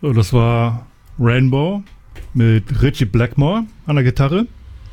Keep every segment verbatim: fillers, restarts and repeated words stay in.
So, das war Rainbow mit Ritchie Blackmore an der Gitarre.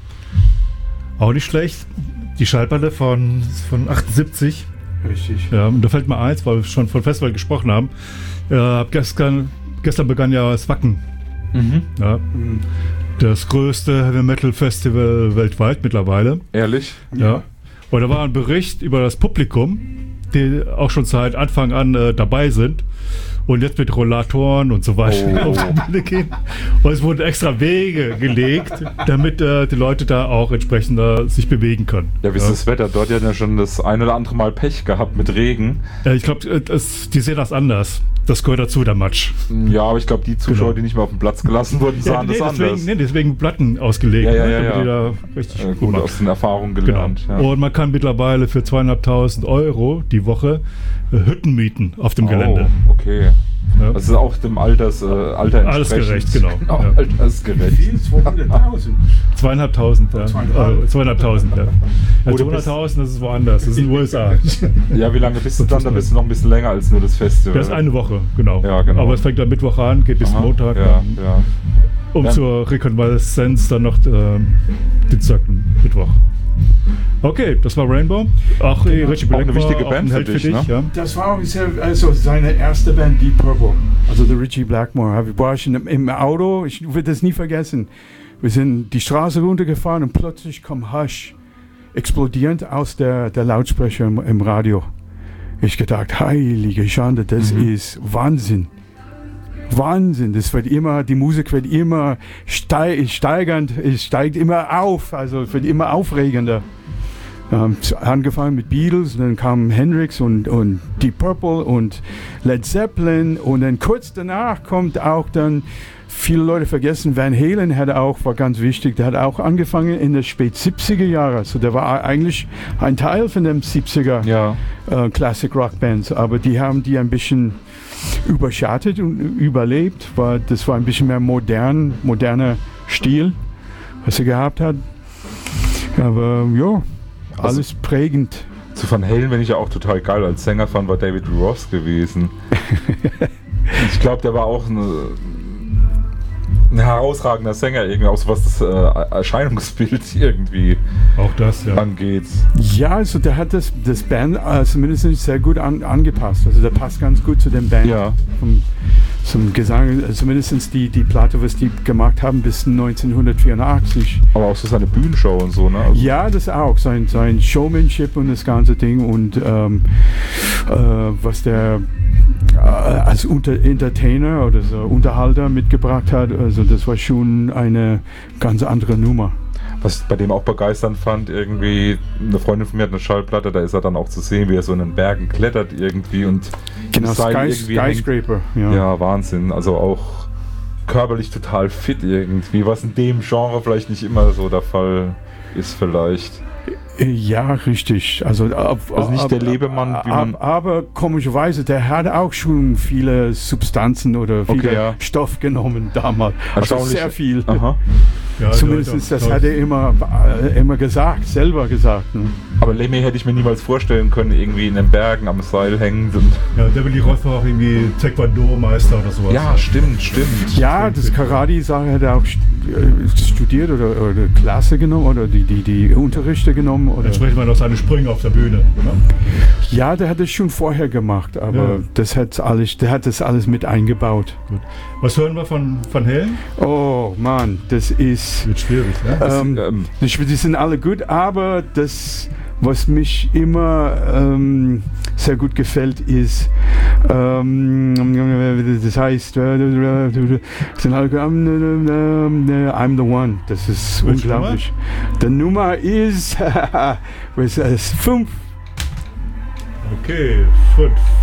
Auch nicht schlecht. Die Schallplatte von, von achtundsiebzig. Richtig. Ja, und da fällt mir eins, weil wir schon von Festival gesprochen haben. Ja, gestern, gestern begann ja das Wacken. Mhm. Ja. Mhm. Das größte Heavy Metal Festival weltweit mittlerweile. Ehrlich? Ja. Und da war ein Bericht über das Publikum, die auch schon seit Anfang an äh, dabei sind und jetzt mit Rollatoren und so weiter Oh. auf die Bühne gehen. Und es wurden extra Wege gelegt, damit äh, die Leute da auch entsprechend äh, sich bewegen können. Ja, wie ist das Wetter? Dort hat ja schon das ein oder andere Mal Pech gehabt mit Regen. Äh, ich glaube, äh, das- die sehen das anders. Das gehört dazu, der Matsch. Ja, aber ich glaube, die Zuschauer, Genau. die nicht mehr auf dem Platz gelassen wurden, sahen nee, das deswegen, anders. nee, deswegen Platten ausgelegt. Ja, ja, ne, ja, damit ja. die da richtig Äh, gut gut, machen. aus den Erfahrungen Genau. gelernt. Ja. Und man kann mittlerweile für zweieinhalbtausend Euro die Woche äh, Hütten mieten auf dem Gelände. Oh, okay. Ja. Das ist auch dem Alters, äh, Alter Alles entsprechend. gerecht, genau. genau Ja. Altersgerecht. Viel? zweihunderttausend. Zweieinhalbtausend, ja. Zweieinhalb. Äh, zweieinhalbtausend, ja. Ja, Oder bis- zweihunderttausend, das ist woanders. Das ist in den U S A. Ja, wie lange bist du dann? Da bist du noch ein bisschen länger als nur das Festival. Das ist eine Woche, genau. Ja, genau. Aber es fängt am Mittwoch an, geht bis Aha, Montag. Ja, dann, ja. um Ja. zur Rekonvaleszenz dann noch ähm, Dienstag und Mittwoch. Okay, das war Rainbow. Auch äh, Ritchie Auch eine Blackmore, wichtige auch Band ein für Held für dich, dich. ne? Ja. Das war auch sehr, also seine erste Band, Deep Purple. Also der Ritchie Blackmore. Hab ich- War ich im, im Auto, ich werde das nie vergessen. Wir sind die Straße runtergefahren und plötzlich kommt Hush explodierend aus der, der Lautsprecher im, im Radio. Ich gedacht, heilige Schande, das Mhm. ist Wahnsinn. Wahnsinn, das wird immer, die Musik wird immer steig, steigernd, es steigt immer auf, also es wird immer aufregender. Ähm, so angefangen mit Beatles, dann kamen Hendrix und, und Deep Purple und Led Zeppelin und dann kurz danach kommt auch dann, viele Leute vergessen, Van Halen hat auch, war ganz wichtig, der hat auch angefangen in den spät siebziger Jahren, also der war eigentlich ein Teil von den siebziger Ja. äh, Classic Rock Bands, aber die haben die ein bisschen überschattet und überlebt, weil das war ein bisschen mehr modern, moderner Stil, was er gehabt hat. Aber ja, Also- alles prägend. Zu Van Halen bin ich ja auch total geil. Als Sänger von war David Ross gewesen. Ich glaube, der war auch eine, ein herausragender Sänger, irgendwie, auch so was das äh, Erscheinungsbild irgendwie Auch das, ja. angeht. Ja, also der hat das, das Band äh, zumindest sehr gut an, angepasst. Also der passt ganz gut zu dem Band. Ja. Vom, zum Gesang, äh, zumindest die, die Platte, was die gemacht haben bis neunzehnhundertvierundachtzig. Aber auch so seine Bühnenshow und so, ne? Also, Ja, das auch. Sein, sein Showmanship und das ganze Ding und ähm, äh, was der äh, als Unter Entertainer oder so Unterhalter mitgebracht hat, also das war schon eine ganz andere Nummer. Was ich bei dem auch begeisternd fand, irgendwie, eine Freundin von mir hat eine Schallplatte, da ist er dann auch zu sehen, wie er so in den Bergen klettert irgendwie und Genau, das Seil Sky, irgendwie hängt. Skyscraper. Ja. Ja, Wahnsinn. Also auch körperlich total fit irgendwie, was in dem Genre vielleicht nicht immer so der Fall ist vielleicht. Ja, richtig. Also, ab, Also nicht ab, der Lebemann, wie man- ab, aber komischerweise, der hat auch schon viele Substanzen oder viele Okay, ja. Stoff genommen damals. Also Erstaunlich. sehr viel. Aha. Ja, Zumindest ja, ist das ja. hat er immer, äh, immer gesagt, selber gesagt. Ne? Aber Lemmy hätte ich mir niemals vorstellen können, irgendwie in den Bergen am Seil hängend. Und Ja, der Willi Roth war auch irgendwie Taekwondo-Meister oder sowas. ja, stimmt, stimmt. Ja, das Karate-Sache hat er auch st- äh, studiert oder, oder Klasse genommen oder die, die, die Unterrichte genommen. Oder Entsprechend mal noch seine Sprünge auf der Bühne. Ne? ja, der hat das schon vorher gemacht, aber Ja. das hat alles, der hat das alles mit eingebaut. Gut. Was hören wir von Van Halen? Oh Mann, das ist. Wird schwierig, ne? Ähm, ähm, die die sind alle gut, aber das, was mich immer ähm, sehr gut gefällt, ist, ähm, das heißt, äh, sind alle, I'm the One. Das ist Welche unglaublich. Die Nummer ist, was ist das? Fünf. Okay, fünf.